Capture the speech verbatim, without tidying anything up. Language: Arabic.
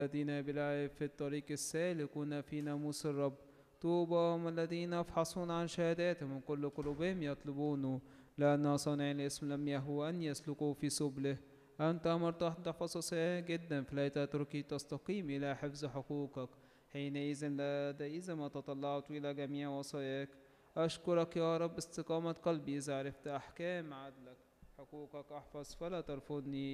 الذين بالعيب في الطريق السالكون في ناموس الرب. طوبى هم الذين يفحصون عن شهاداتهم من كل قلوبهم يطلبون، لأن صانع الاسم لم يهو أن يسلكوا في سبله. أنت أمرت أن تحفظ وصاياك جدا، فلا تتركي تستقيم إلى حفظ حقوقك. حينئذ لدى ما تطلعت إلى جميع وصاياك. أشكرك يا رب استقامة قلبي إذا عرفت أحكام عدلك. حقوقك أحفظ فلا ترفضني.